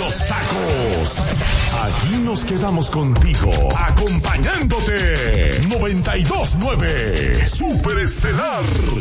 los tacos. Aquí nos quedamos contigo, acompañándote. 92.9 Superestelar.